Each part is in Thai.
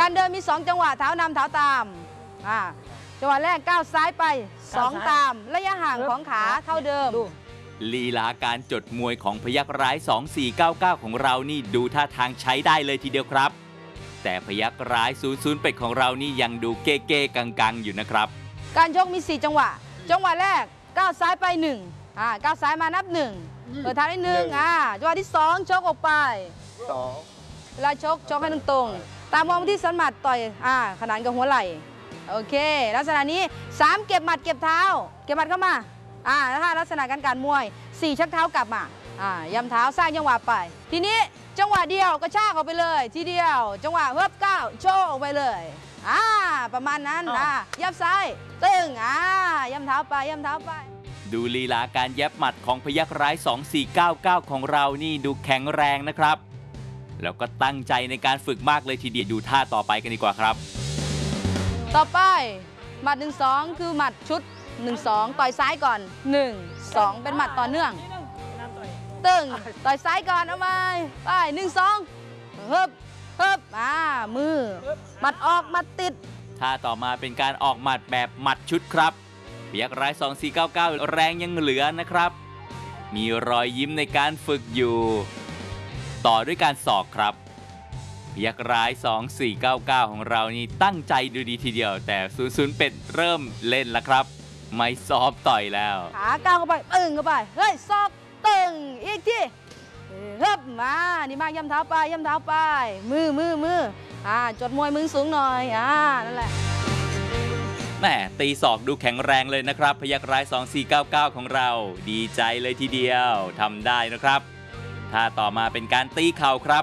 การเดินมี2จังหวะเท้านำเท้าตามจังหวะแรกก้าวซ้ายไป2ตามระยะห่างของขาเท่าเดิมลีลาการจดมวยของพยัคฆ์ร้าย2499ของเรานี่ดูท่าทางใช้ได้เลยทีเดียวครับแต่พยัคฆ์ร้าย00เป็ดของเรานี่ยังดูเก้ๆกังๆอยู่นะครับการชกมี4จังหวะแรกก้าวซ้ายไป1ก้าวซ้ายมานับ1เปิดทางได้1จังหวะที่2ชกออกไป2เวลาชกให้ตรงๆตามมองที่สันหมัดต่อยขนานกับหัวไหล่โอเคลักษณะนี้3เก็บหมัดเก็บเท้าเก็บหมัดเข้ามาถ้าลักษณะการมวย4ชักเท้ากลับมายำเท้าสร้างจังหวะไปทีนี้จังหวะเดียวก็ชากออกไปเลยทีเดียวจังหวะเฮิบก้าวโชว์ออกไปเลยประมาณนั้นยับซ้ายตึงย่ำเท้าไปดูลีลาการยับหมัดของพยัคฆ์ร้าย2499ของเรานี่ดูแข็งแรงนะครับแล้วก็ตั้งใจในการฝึกมากเลยทีเดียวดูท่าต่อไปกันดีกว่าครับต่อไปหมัด1-2คือหมัดชุด1-2ต่อยซ้ายก่อน1-2เป็นหมัดต่อเนื่องตึงต่อยซ้ายก่อนเอาไป1-2เฮิบมือหมัดออกหมัดติดท่าต่อมาเป็นการออกหมัดแบบหมัดชุดครับพยัคฆ์ร้าย2499แรงยังเหลือนะครับมีรอยยิ้มในการฝึกอยู่ต่อด้วยการศอกครับพยัคฆ์ร้าย2499ของเรานี่ตั้งใจดูดีทีเดียวแต่00เป็ดเริ่มเล่นแล้วครับไม่ซอฟต่อยแล้วขาก้าวเข้าไปตึงเข้าไปเฮ้ยซอกตึงอีกทีเฮิบนี่มากย่ำเท้าไปมือจดมวยมือสูงหน่อยนั่นแหละแหมตีศอกดูแข็งแรงเลยนะครับพยัคฆ์ร้าย2499ของเราดีใจเลยทีเดียวทำได้นะครับท่าต่อมาเป็นการตีเข่าครับ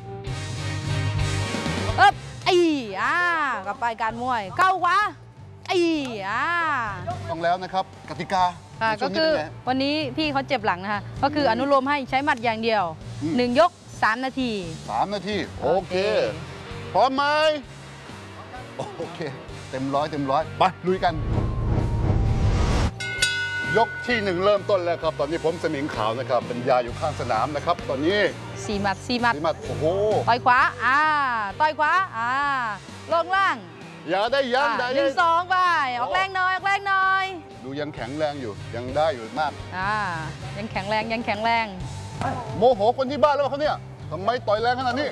กลับไปการมวยเข้าขวาต้องแล้วนะครับกติกาก็คือวันนี้พี่เขาเจ็บหลังนะคะก็คืออนุโลมให้ใช้หมัดอย่างเดียว1ยก3 นาทีโอเคพร้อมไหมโอเคเต็มร้อยไปลุยกันยกที่1เริ่มต้นแล้วครับตอนนี้ผมสมิงขาวนะครับเป็นยาอยู่ข้างสนามนะครับตอนนี้ 4 หมัดโอ้โหต่อยขวาต่อยขวาลงล่างอย่าได้ยันได้ 1-2ไปออกแรงหน่อยดูยังแข็งแรงอยู่ยังได้อยู่มากยังแข็งแรงโมโหคนที่บ้านแล้วเขาเนี่ยทำไมต่อยแรงขนาดนี้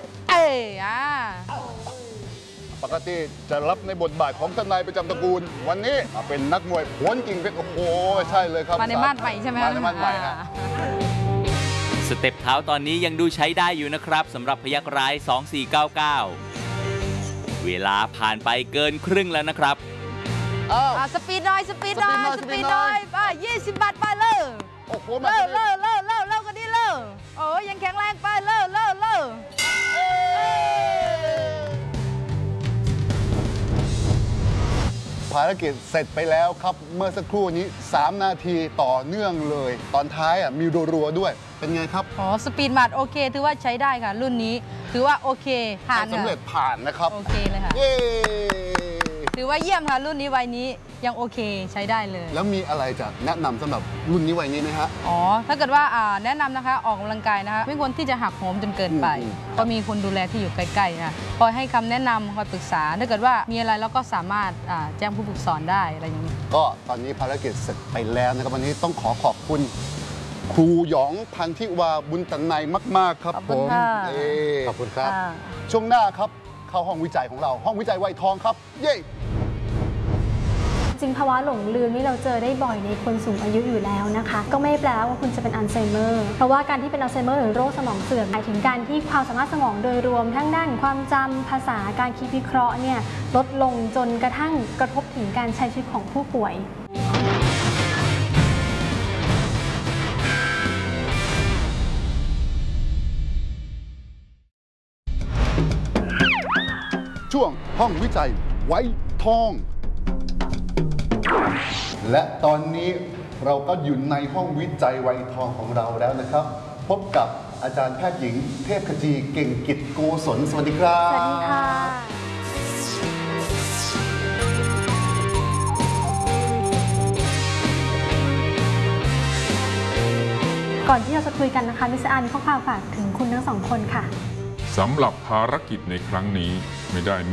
ปกติจะรับในบทบาทของทนายประจำตระกูลวันนี้เป็นนักมวยโหนกิ่งเพชรโอ้โหใช่เลยครับมาในมาดใหม่ใช่ไหมมาในมาดใหม่สเต็ปเท้าตอนนี้ยังดูใช้ได้อยู่นะครับสำหรับพยัคฆ์ร้าย2499เวลาผ่านไปเกินครึ่งแล้วนะครับสปีดหน่อยไป20 บาทไปเลยโอ้โหเลิกกันดิโอ้ยังแข็งแรงไปเลิกภารกิจเสร็จไปแล้วครับเมื่อสักครู่นี้3 นาทีต่อเนื่องเลยตอนท้ายมีรัวๆด้วยเป็นไงครับสปีดหมัดโอเคถือว่าใช้ได้ค่ะรุ่นนี้ถือว่าโอเคผ่านสำเร็จผ่านนะครับโอเคเลยค่ะถือว่าเยี่ยมค่ะรุ่นนี้วัยนี้ยังโอเคใช้ได้เลยแล้วมีอะไรจะแนะนำสำหรับรุ่นนี้วัยนี้ไหมฮะถ้าเกิดว่าแนะนำนะคะออกกำลังกายนะคะไม่ควรที่จะหักโหมจนเกินไปก็มีคนดูแลที่อยู่ใกล้ๆนะคอยให้คำแนะนำคอยปรึกษาถ้าเกิดว่ามีอะไรเราก็สามารถแจ้งผู้ฝึกสอนได้อะไรอย่างนี้ก็ตอนนี้ภารกิจเสร็จไปแล้วนะครับวันนี้ต้องขอบคุณครูหยองพันธิวาบุญตันในมากๆครับผมขอบคุณครับช่วงหน้าครับเข้าห้องวิจัยของเราห้องวิจัยวัยทองครับเย้จริงภาวะหลงลืมนี่เราเจอได้บ่อยในคนสูงอายุอยู่แล้วนะคะก็ไม่แปลว่าคุณจะเป็นอัลไซเมอร์เพราะว่าการที่เป็นอัลไซเมอร์หรือโรคสมองเสื่อมหมายถึงการที่ความสามารถสมองโดยรวมทั้งด้านความจำภาษาการคิดวิเคราะห์เนี่ยลดลงจนกระทั่งกระทบถึงการใช้ชีวิตของผู้ป่วยช่วงห้องวิจัยไว้ทองและตอนนี้เราก็อยู่ในห้องวิจัยไวทองของเราแล้วนะครับพบกับอาจารย์แพทย์หญิงเทพขจีเก่งกิจโกศลสวัสดีครับสวัสดีค่ะก่อนที่เราจะคุยกันนะคะมิสอันมีข้อความฝากถึงคุณทั้ง2 คนค่ะสำหรับภารกิจในครั้งนี้ไม่ได้